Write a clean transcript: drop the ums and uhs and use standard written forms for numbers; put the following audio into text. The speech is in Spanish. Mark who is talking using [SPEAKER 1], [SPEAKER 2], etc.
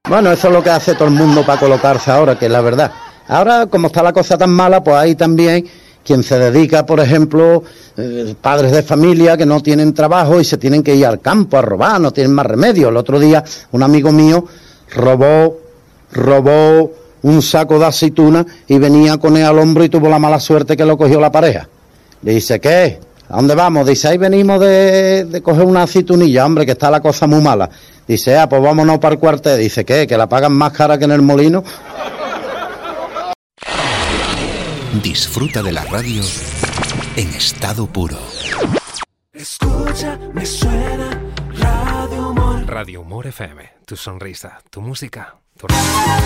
[SPEAKER 1] Bueno, eso es lo que hace todo el mundo para colocarse ahora, que es la verdad. Ahora, como está la cosa tan mala, pues hay también quien se dedica, por ejemplo, padres de familia que no tienen trabajo y se tienen que ir al campo a robar, no tienen más remedio. El otro día, un amigo mío robó un saco de aceituna y venía con él al hombro y tuvo la mala suerte que lo cogió la pareja. Le dice, ¿qué? ¿A dónde vamos? Dice, ahí venimos de coger una aceitunilla, hombre, que está la cosa muy mala. Dice, pues vámonos para el cuartel. Dice, ¿qué? ¿Que la pagan más cara que en el molino?
[SPEAKER 2] Disfruta de la radio en estado puro.
[SPEAKER 3] Escucha, me suena Radio Humor.
[SPEAKER 4] Radio Humor FM, tu sonrisa, tu música, tu